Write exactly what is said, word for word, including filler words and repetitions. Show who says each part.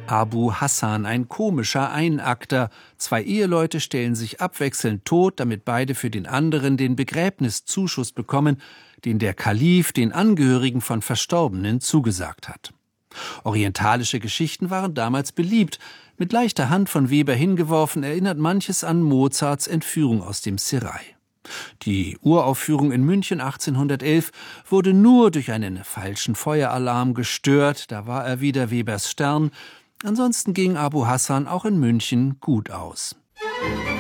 Speaker 1: Abu Hassan, ein komischer Einakter. Zwei Eheleute stellen sich abwechselnd tot, damit beide für den anderen den Begräbniszuschuss bekommen, den der Kalif den Angehörigen von Verstorbenen zugesagt hat. Orientalische Geschichten waren damals beliebt. Mit leichter Hand von Weber hingeworfen erinnert manches an Mozarts Entführung aus dem Serail. Die Uraufführung in München achtzehnhundertelf wurde nur durch einen falschen Feueralarm gestört, da war er wieder Webers Stern. Ansonsten ging Abu Hassan auch in München gut aus.